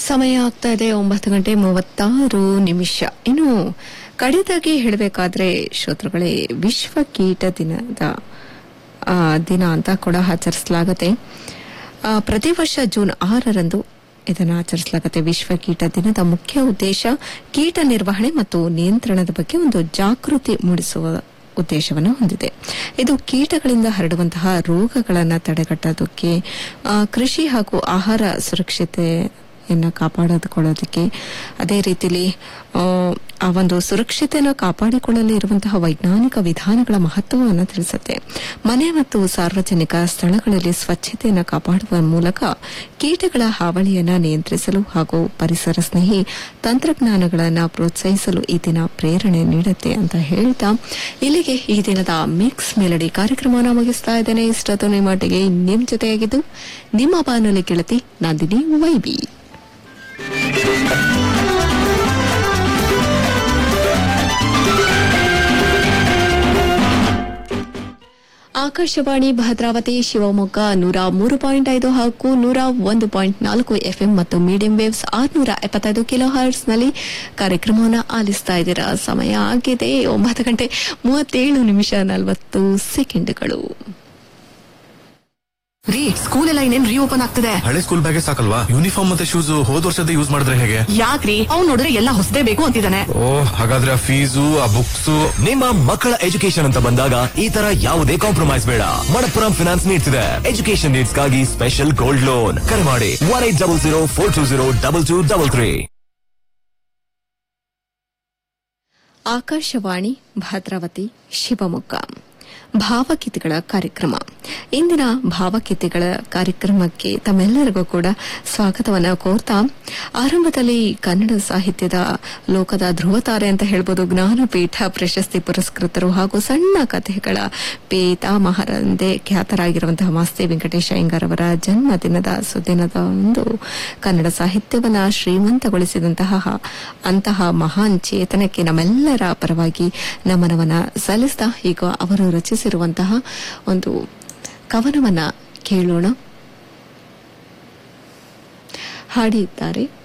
ಸಮಯ ಆಗ್ತಾ ಇದೆ 9:36. ಇನ್ನು ಕಡೆದಾಗಿ ಹೇಳಬೇಕಾದ್ರೆ ಶ್ರೋತೃಗಳೇ, ವಿಶ್ವ ಕೀಟ ದಿನದ ದಿನ ಅಂತ ಕೂಡ ಆಚರಿಸಲಾಗುತ್ತೆ. ಪ್ರತಿ ವರ್ಷ ಜೂನ್ 6ರಂದು ಇದನ್ನು ಆಚರಿಸಲಾಗುತ್ತೆ. ವಿಶ್ವ ಕೀಟ ದಿನದ ಮುಖ್ಯ ಉದ್ದೇಶ ಕೀಟ ನಿರ್ವಹಣೆ ಮತ್ತು ನಿಯಂತ್ರಣದ ಬಗ್ಗೆ ಒಂದು ಜಾಗೃತಿ ಮೂಡಿಸುವ ಉದ್ದೇಶವನ್ನು ಹೊಂದಿದೆ. ಇದು ಕೀಟಗಳಿಂದ ಹರಡುವಂತಹ ರೋಗಗಳನ್ನು ತಡೆಗಟ್ಟೋದಕ್ಕೆ, ಕೃಷಿ ಹಾಗೂ ಆಹಾರ ಸುರಕ್ಷತೆಯನ್ನು ಕಾಪಾಡಿಕೊಳ್ಳೋದಕ್ಕೆ, ಅದೇ ರೀತಿಯಲ್ಲಿ ಆ ಒಂದು ಸುರಕ್ಷತೆಯನ್ನು ಕಾಪಾಡಿಕೊಳ್ಳಲು ಇರುವಂತಹ ವೈಜ್ಞಾನಿಕ ವಿಧಾನಗಳ ಮಹತ್ವವನ್ನು ತಿಳಿಸುತ್ತೆ. ಮನೆ ಮತ್ತು ಸಾರ್ವಜನಿಕ ಸ್ಥಳಗಳಲ್ಲಿ ಸ್ವಚ್ಛತೆಯನ್ನು ಕಾಪಾಡುವ ಮೂಲಕ ಕೀಟಗಳ ಹಾವಳಿಯನ್ನು ನಿಯಂತ್ರಿಸಲು ಹಾಗೂ ಪರಿಸರ ಸ್ನೇಹಿ ತಂತ್ರಜ್ಞಾನಗಳನ್ನು ಪ್ರೋತ್ಸಾಹಿಸಲು ಈ ದಿನ ಪ್ರೇರಣೆ ನೀಡುತ್ತೆ ಅಂತ ಹೇಳ್ತಾ ಇಲ್ಲಿಗೆ ಈ ದಿನದ ಮಿಕ್ಸ್ ಮೆಲಡಿ ಕಾರ್ಯಕ್ರಮವನ್ನು ಮುಗಿಸ್ತಾ ಇದ್ದೇನೆ. ಇಷ್ಟೊತ್ತು ನಿಮ್ಮೊಟ್ಟಿಗೆ ನಿಮ್ಮ ಜೊತೆಯಾಗಿದ್ದು ನಿಮ್ಮ ಬಾನುಲಿ ಗೆಳತಿ ನಂದಿನಿ ವೈಬಿ. ಆಕಾಶವಾಣಿ ಭದ್ರಾವತಿ ಶಿವಮೊಗ್ಗ 103.5 ಹಾಗೂ 101.4 ಎಫ್ಎಂ ಮತ್ತು ಮೀಡಿಯಂ ವೇವ್ಸ್ 675 ಕಿಲೋ ಹರ್ಟ್ಸ್ನಲ್ಲಿ ಕಾರ್ಯಕ್ರಮವನ್ನು ಆಲಿಸ್ತಾ ಇದ್ದೀರಾ. ಸಮಯ ಆಗಿದೆ 9:37:40. ರೀ, ಸ್ಕೂಲ್ ಎಲ್ಲ ಇನ್ನೇನ್ ರೀಓಪನ್ ಆಗ್ತಿದೆ. ಹಳೆ ಸ್ಕೂಲ್ ಬ್ಯಾಗೇ ಸಾಕಲ್ವಾ? ಯೂನಿಫಾರ್ಮ್ ಮತ್ತೆ ಶೂಸ್ ಹೋದ್ ವರ್ಷದ ಯೂಸ್ ಮಾಡಿದ್ರೆ ಹೇಗೆ? ಯಾಕ್ರಿ, ಅವ್ನು ನೋಡಿದ್ರೆ ಎಲ್ಲ ಹೊಸದೇ ಬೇಕು ಅಂತಿದ್ದಾನೆ. ಓ, ಹಾಗಾದ್ರೆ ಆ ಫೀಸು, ಆ ಬುಕ್ಸ್. ನಿಮ್ಮ ಮಕ್ಕಳ ಎಜುಕೇಶನ್ ಅಂತ ಬಂದಾಗ ಈ ತರ ಯಾವುದೇ ಕಾಂಪ್ರಮೈಸ್ ಬೇಡ. ಮಣಪ್ಪುರಂ ಫಿನಾನ್ಸ್ ನೀಡ್ತಿದೆ ಎಜುಕೇಶನ್ ನೀಡ್ಸ್ ಗಾಗಿ ಸ್ಪೆಷಲ್ ಗೋಲ್ಡ್ ಲೋನ್. ಕರೆ ಮಾಡಿ 1800420223. ಆಕಾಶವಾಣಿ ಭದ್ರಾವತಿ ಶಿವಮೊಗ್ಗ ಭಾವಗೀತೆಗಳ ಕಾರ್ಯಕ್ರಮ. ಇಂದಿನ ಭಾವಗೀತೆಗಳ ಕಾರ್ಯಕ್ರಮಕ್ಕೆ ತಮ್ಮೆಲ್ಲರಿಗೂ ಕೂಡ ಸ್ವಾಗತವನ್ನು ಕೋರ್ತಾ, ಆರಂಭದಲ್ಲಿ ಕನ್ನಡ ಸಾಹಿತ್ಯದ ಲೋಕದ ಧ್ರುವತಾರೆ ಅಂತ ಹೇಳ್ಬೋದು, ಜ್ಞಾನಪೀಠ ಪ್ರಶಸ್ತಿ ಪುರಸ್ಕೃತರು ಹಾಗೂ ಸಣ್ಣ ಕಥೆಗಳ ಪೀತಾಮಹರೆಂದೇ ಖ್ಯಾತರಾಗಿರುವಂತಹ ಮಾಸ್ತಿ ವೆಂಕಟೇಶ ಅಯ್ಯಂಗಾರ್ ಅವರ ಜನ್ಮದಿನದ ಸುದಿನದ ಒಂದು ಕನ್ನಡ ಸಾಹಿತ್ಯವನ್ನು ಶ್ರೀಮಂತಗೊಳಿಸಿದಂತಹ ಅಂತಹ ಮಹಾನ್ ಚೇತನಕ್ಕೆ ನಮ್ಮೆಲ್ಲರ ಪರವಾಗಿ ನಮನವನ್ನ ಸಲ್ಲಿಸ್ತಾ ಈಗ ಅವರು ರಚಿಸಿರುವಂತಹ ಒಂದು ಕವನವನ್ನ ಕೇಳೋಣ. ಹಾಡಿದ್ದಾರೆ